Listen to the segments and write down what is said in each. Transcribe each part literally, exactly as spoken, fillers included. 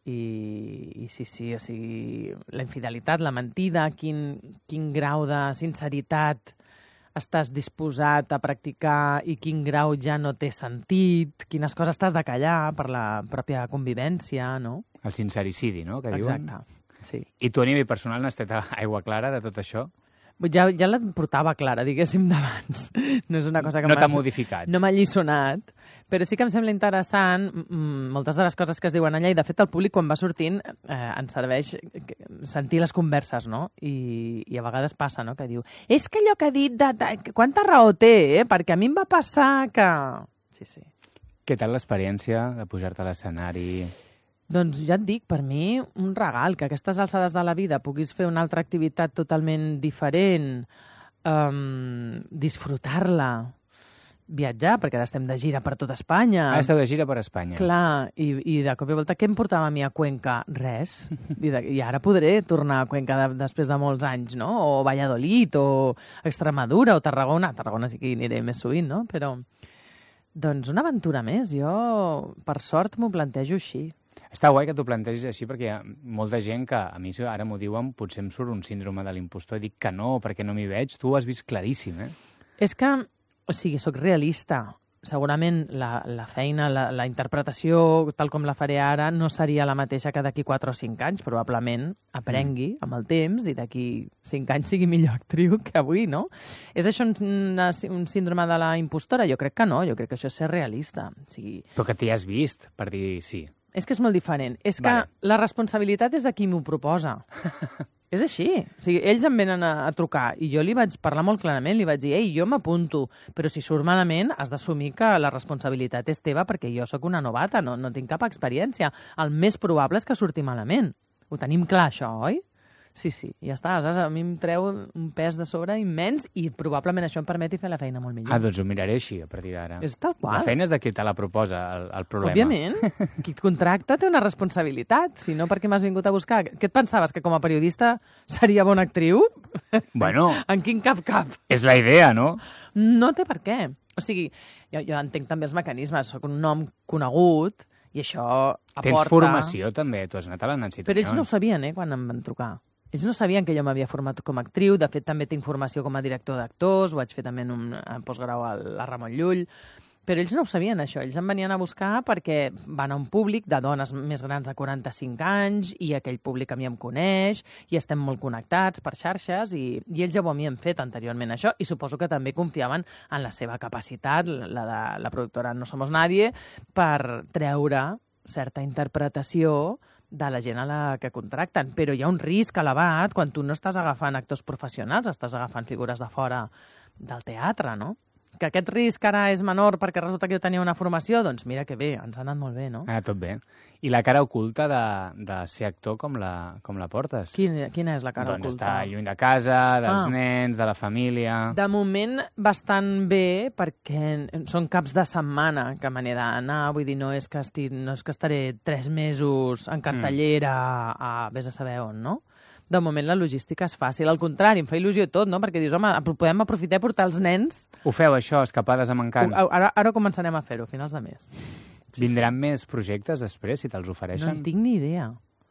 I, i sí, sí, o sigui, la infidelitat, la mentida, quin, quin grau de sinceritat estàs disposat a practicar i quin grau ja no té sentit, quines coses t'has de callar per la pròpia convivència, no? El sincericidi, no?, que diuen. Exacte, sí. I tu a nivell personal n'has tret aigua clara de tot això? Ja, ja la portava clara, diguéssim, d'abans. No és una cosa que no t'ha modificat. No m'ha alliçonat, però sí que em sembla interessant moltes de les coses que es diuen allà, i de fet el públic quan va sortint eh, ens serveix sentir les converses, no? I, i a vegades passa, no?, que diu és que allò que ha dit, de, de, quanta raó té, eh? Perquè a mi em va passar que... Sí, sí. Què tal l'experiència de pujar-te a l'escenari? Doncs ja et dic, per mi, un regal, que a aquestes alçades de la vida puguis fer una altra activitat totalment diferent, um, disfrutar-la, viatjar, perquè ara estem de gira per tot Espanya. Ara esteu de gira per Espanya. Clar, i, i de cop i volta, què em portava a mi a Cuenca? Res. I, de, i ara podré tornar a Cuenca de, després de molts anys, no? O Valladolid, o Extremadura, o Tarragona. A Tarragona sí que hi aniré més sovint, no? Però, doncs, una aventura més. Jo, per sort, m'ho plantejo així. Està guai que t'ho plantegis així, perquè hi ha molta gent que, a mi ara m'ho diuen, potser em surt un síndrome de l'impostor i dic que no, perquè no m'hi veig. Tu ho has vist claríssim, eh? És que, o sigui, sóc realista. Segurament la, la feina, la, la interpretació, tal com la faré ara, no seria la mateixa que d'aquí quatre o cinc anys. Probablement aprengui mm. amb el temps i d'aquí cinc anys sigui millor actriu que avui, no? És això un, una, un síndrome de la impostora? Jo crec que no, jo crec que això és ser realista. O sigui... Però que t'hi has vist, per dir sí. És que és molt diferent. És que vale. La responsabilitat és de qui m'ho proposa. És així. O sigui, ells em venen a, a trucar i jo li vaig parlar molt clarament, li vaig dir, ei, jo m'apunto, però si surt malament has d'assumir que la responsabilitat és teva perquè jo sóc una novata, no, no tinc cap experiència. El més probable és que surti malament. Ho tenim clar, això, oi? Sí, sí, ja està. Saps? A mi em treu un pes de sobre immens i probablement això em permeti fer la feina molt millor. Ah, doncs ho miraré així a partir d'ara. És tal qual. La feina és de qui te la proposa, el, el problema. Òbviament. Qui et contracta té una responsabilitat. Si no, per què m'has vingut a buscar? Què et pensaves, que com a periodista seria bona actriu? Bueno... En quin cap cap? És la idea, no? No té per què. O sigui, jo, jo entenc també els mecanismes. Soc un nom conegut i això aporta... Tens formació també, tu has anat a la Nancy Tuñón. Però ells no ho sabien, eh, quan em van trucar. Ells no sabien que jo m'havia format com a actriu. De fet, també tinc formació com a director d'actors. Ho vaig fer també en un postgrau a la Ramon Llull. Però ells no ho sabien, això. Ells em venien a buscar perquè van a un públic de dones més grans de quaranta-cinc anys i aquell públic a mi em coneix i estem molt connectats per xarxes i, i ells ja ho havien fet anteriorment, això, i suposo que també confiaven en la seva capacitat, la de la productora No Somos Nadie, per treure certa interpretació de la gent a la que contracten. Però hi ha un risc elevat quan tu no estàs agafant actors professionals, estàs agafant figures de fora del teatre, no? Que aquest risc ara és menor perquè resulta que jo tenia una formació, doncs mira que bé, ens ha anat molt bé, no? Ha anat tot bé. I la cara oculta de, de ser actor, com la, com la portes? Quina, quina és la cara doncs oculta? Doncs està lluny de casa, dels ah. nens, de la família... De moment bastant bé, perquè són caps de setmana que me n'he d'anar, vull dir, no és que, estic, no és que estaré tres mesos en cartellera mm. a, a vés a saber on, no? De moment la logística és fàcil. Al contrari, em fa il·lusió tot, no? Perquè dius, home, podem aprofitar i portar els nens... Ho feu, això, escapades amb encant? Ara, ara començarem a fer-ho, a finals de mes. Sí, Vindran sí. més projectes després, si te'ls ofereixen? No en tinc ni idea.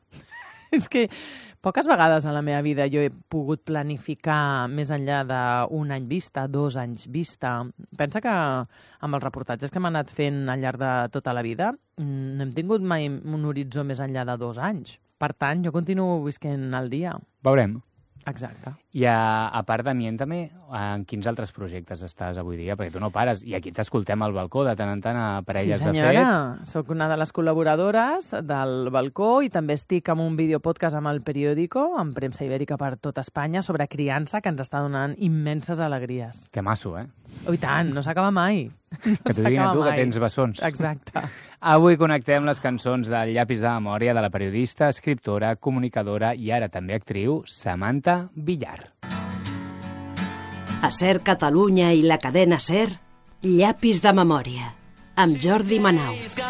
És que poques vegades en la meva vida jo he pogut planificar més enllà d'un any vista, dos anys vista. Pensa que amb els reportatges que m'he anat fent al llarg de tota la vida no hem tingut mai un horitzó més enllà de dos anys. Per tant, jo continuo visquent el dia. Veurem. Exacte. I a, a part de Miéntame, en quins altres projectes estàs avui dia? Perquè tu no pares, i aquí t'escoltem al balcó de tant en tant a Parelles sí, de Fet. Sí, senyora, soc una de les col·laboradores del balcó i també estic amb un videopodcast amb el periòdico, amb premsa ibèrica per tot Espanya, sobre criança, que ens està donant immenses alegries. Que masso, eh? Oh, i tant, no s'acaba mai. No que t'ho diguin a tu, mai. Que tens bessons. Exacte. Avui connectem les cançons del Llapis de memòria de la periodista, escriptora, comunicadora i ara també actriu, Samantha Villar. A Ser Catalunya i la cadena Ser, Llapis de memòria, amb Jordi Manau.